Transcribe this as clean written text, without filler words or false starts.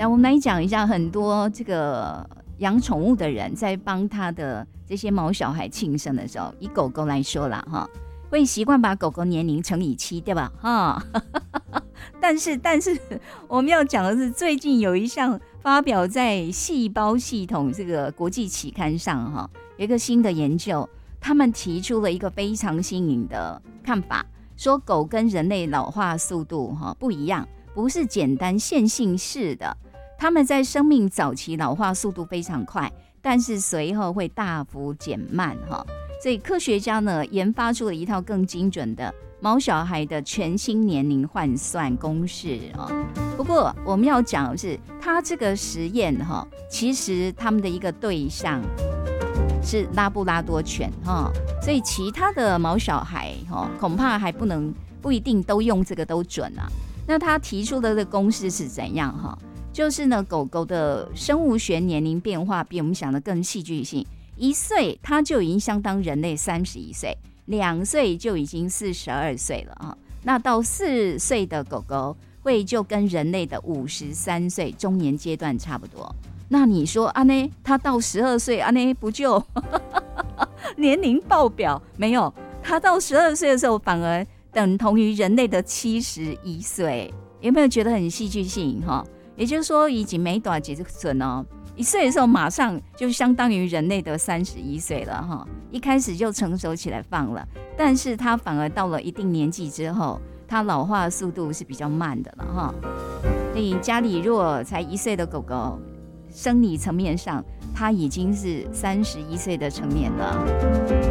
那我们来讲一下很多这个养宠物的人在帮他的这些毛小孩庆生的时候，以狗狗来说啦哈，会习惯把狗狗年龄乘以7，对吧？哈，但是我们要讲的是，最近有一项发表在细胞系统这个国际期刊上哈，有一个新的研究，他们提出了一个非常新颖的看法，说狗跟人类老化速度不一样，不是简单线性式的，他们在生命早期老化速度非常快，但是随后会大幅减慢哈。所以科学家呢研发出了一套更精准的毛小孩的全新年龄换算公式不过我们要讲的是，他这个实验其实他们的一个对象是拉布拉多犬所以其他的毛小孩恐怕还不一定都用这个都准啊。那他提出的这个公式是怎样就是呢，狗狗的生物学年龄变化比我们想的更戏剧性。1岁它就已经相当人类31岁，2岁就已经42岁了那到4岁的狗狗会就跟人类的53岁中年阶段差不多。那你说它到12岁不就年龄爆表？没有，它到12岁的时候反而等同于人类的71岁。有没有觉得很戏剧性也就是说已经没多几准1岁的时候马上就相当于人类的31岁了一开始就成熟起来放了，但是它反而到了一定年纪之后，它老化的速度是比较慢的了所以家里如果才1岁的狗狗，生理层面上它已经是31岁的成年了。